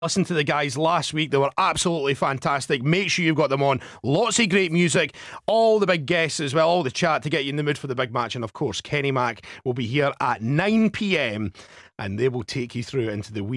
Listen to the guys last week. They were absolutely fantastic. Make sure you've got them on. Lots of great music, all the big guests as well, all the chat to get you in the mood for the big match. And of course, Kenny Mack will be here at 9 p.m. and they will take you through into the